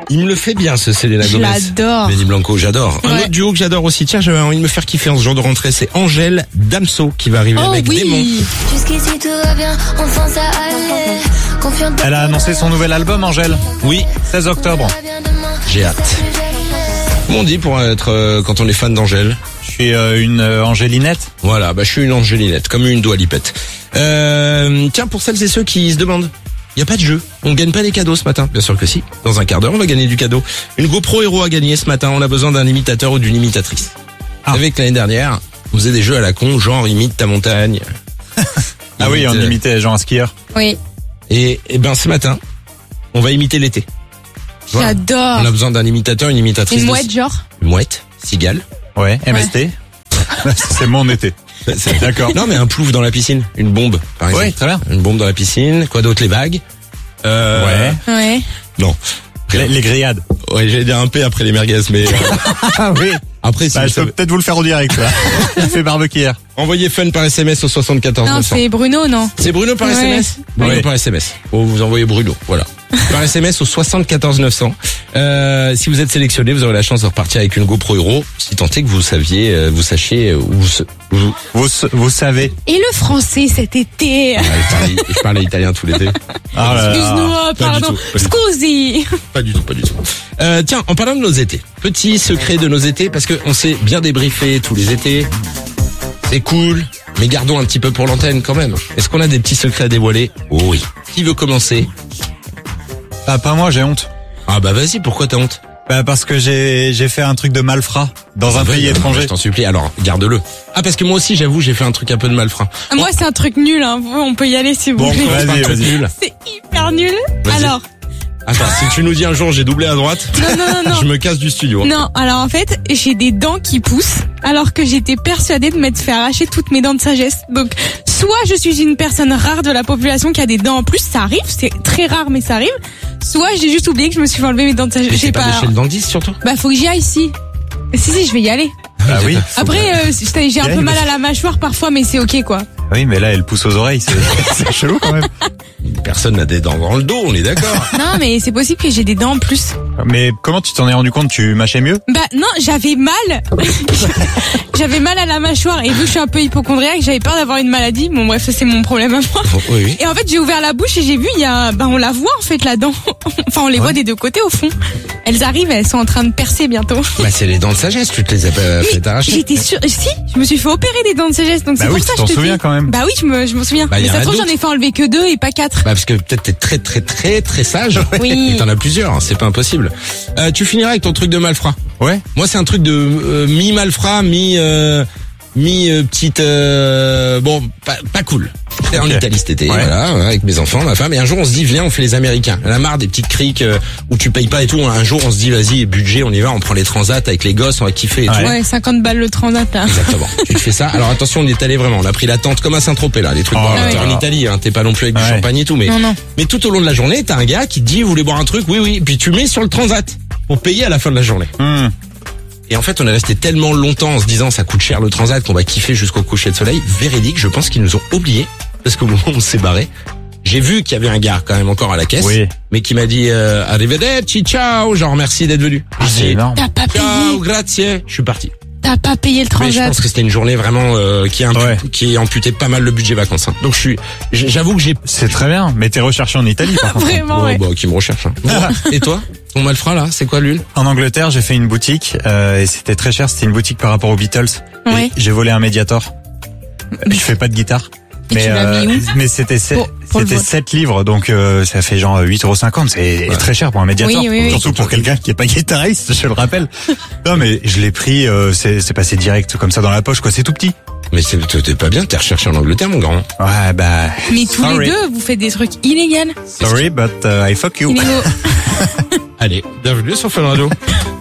Il me le fait bien ce Selena Gomez. Je l'adore. Benny Blanco, j'adore. Un Ouais. autre duo que j'adore aussi, tiens, j'avais envie de me faire kiffer en ce jour de rentrée, c'est Angèle Damso qui va arriver Oh avec oui. Démon. Jusqu'ici tout va bien, enfin ça allait. Confiante. Elle a annoncé son nouvel album, Angèle. Oui, 16 octobre. j'ai hâte. Comment on dit pour être quand on est fan d'Angèle? Je suis une Angélinette. Voilà, je suis une Angélinette, comme une Dua Lipette. Tiens, pour celles et ceux qui se demandent, il n'y a pas de jeu. On gagne pas des cadeaux ce matin. Bien sûr que si. Dans un quart d'heure, on va gagner du cadeau. Une GoPro Hero à gagner ce matin. On a besoin d'un imitateur ou d'une imitatrice. Ah. Vous savez que l'année dernière, on faisait des jeux à la con, genre imite ta montagne. Ah oui, on imitait genre un skieur. Oui. Et ben ce matin, on va imiter l'été. Voilà. J'adore. On a besoin d'un imitateur, une imitatrice. Une de- mouette, genre. Une mouette, cigale. Ouais, MST. C'est mon été. D'accord. Non mais un plouf dans la piscine, une bombe par exemple. Oui, très bien. Une bombe dans la piscine. Quoi d'autre, les vagues. Ouais. Ouais. Non. Les grillades. Ouais, j'allais dire un P après les merguez, mais Ah oui. après si Bah, vous je peux savez. peut-être vous le faire au direct, là. J'ai fait barbecue hier. Envoyez fun par SMS au 74 Non, 900. c'est Bruno, non. C'est Bruno par Ouais. SMS. Bruno Oui. par SMS. Vous envoyez Bruno, voilà. Par SMS au 74 900. Si vous êtes sélectionné, vous aurez la chance de repartir avec une GoPro Hero. Si tant est que vous saviez, vous sachiez où. Vous savez. Et le français cet été. Je parlais italien tout l'été. Ah là là. Excuse-nous, pardon. du tout, Scusi. Pas du tout. Tiens, en parlant de nos étés, petit secret de nos étés, parce que on s'est bien débriefé tous les étés. C'est cool, mais gardons un petit peu pour l'antenne quand même. Est-ce qu'on a des petits secrets à dévoiler? Oh oui. Qui veut commencer? Ah, pas moi, j'ai honte. Ah bah vas-y, pourquoi t'as honte? Bah, parce que j'ai fait un truc de malfrat dans un pays Vas-y, étranger. Je t'en supplie, alors garde-le. Ah parce que moi aussi, j'avoue, j'ai fait un truc un peu de malfrat. Moi, c'est un truc nul, hein. On peut y aller si vous Bon, voulez. vas-y, Pas vas-y. nul. C'est hyper nul. Vas-y. Alors, Attends, si tu nous dis un jour j'ai doublé à droite, non. je me casse du studio. hein. Non, alors en fait, j'ai des dents qui poussent, alors que j'étais persuadée de m'être fait arracher toutes mes dents de sagesse. Donc, soit je suis une personne rare de la population qui a des dents en plus, ça arrive, c'est très rare mais ça arrive. Soit j'ai juste oublié que je me suis fait enlever mes dents de sagesse. Mais J'ai c'est pas chez le dentiste surtout? Bah faut que j'y aille si. Si, je vais y aller. Ah oui. Après, j'ai un peu mal à la mâchoire parfois, mais c'est ok quoi. Oui, mais là, elle pousse aux oreilles. C'est chelou quand même. Personne n'a des dents dans le dos, on est d'accord. Non, mais c'est possible que j'ai des dents en plus. Mais comment tu t'en es rendu compte? Tu mâchais mieux? Bah non, j'avais mal. J'avais mal à la mâchoire et vu que je suis un peu hypochondriaque, j'avais peur d'avoir une maladie. Bon bref, ça c'est mon problème à moi. Oui. Et en fait, j'ai ouvert la bouche et j'ai vu, on la voit en fait la dent. Enfin, on les voit des deux côtés au fond. Elles arrivent, elles sont en train de percer bientôt. Bah c'est les dents de sagesse, tu te les as pas fait arracher. J'étais sûre, si, je me suis fait opérer des dents de sagesse, donc Bah c'est oui, pour ça tu que je t'en te souviens dis. quand même. Bah oui, je m'en souviens. Bah, y mais en ça a se trouve, j'en d'autres. ai fait enlever que 2 et pas 4. Bah parce que peut-être t'es très sage. Oui. Et t'en as plusieurs, hein, c'est pas impossible. Tu finiras avec ton truc de malfrat. Ouais. Moi c'est un truc de mi-malfrat, petite bon pas cool. C'était en Ok. Italie cet été, Ouais. voilà, avec mes enfants, ma femme, et un jour on se dit viens on fait les Américains. On a marre des petites criques où tu payes pas et tout. Un jour on se dit vas-y budget, on y va, on prend les transats avec les gosses, on va kiffer et tout. Ouais, 50 balles le transat là. Exactement. Tu te fais ça. Alors attention, on est allé vraiment. On a pris la tente comme à Saint-Tropez là, les trucs Oh bon, là t'es là. en Italie, hein, t'es pas non plus avec du Ouais. champagne et tout, mais Non. mais tout au long de la journée, t'as un gars qui te dit vous voulez boire un truc, oui, puis tu mets sur le transat pour payer à la fin de la journée. Et en fait, on est resté tellement longtemps en se disant ça coûte cher le transat qu'on va kiffer jusqu'au coucher de soleil. Véridique, je pense qu'ils nous ont oubliés parce qu'au moment où on s'est barré, j'ai vu qu'il y avait un gars quand même encore à la caisse, Oui. mais qui m'a dit arrivederci, ciao, genre merci d'être venu. Ah, J'ai c'est dit, énorme. T'as pas ciao, payé. grazie, je suis parti. T'as pas payé le Mais je transat. pense que c'était une journée vraiment qui amputait pas mal le budget vacances. hein. Donc j'avoue que j'ai C'est très bien. Mais t'es recherché en Italie, par contre. Vraiment, ouais. qui me recherche. Hein. Bon, et toi, ton malfrat là, c'est quoi l'huile? En Angleterre, j'ai fait une boutique et c'était très cher. C'était une boutique par rapport aux Beatles. Et Ouais. j'ai volé un Mediator. Je fais pas de guitare. Et tu l'as mis où mais c'était Pour le vol. 7 livres, donc ça fait genre 8,50 €. C'est très cher pour un Mediator. Oui. Surtout pour quelqu'un qui est pas guitariste, je le rappelle. Non, mais je l'ai pris, c'est passé direct comme ça dans la poche, quoi. C'est tout petit. Mais t'es pas bien, t'es recherché en Angleterre, mon grand. Ouais, bah. Mais tous les sorry. deux, vous faites des trucs illégaux. Sorry, but I fuck you. Illégaux. Allez, bienvenue sur Fun Radio.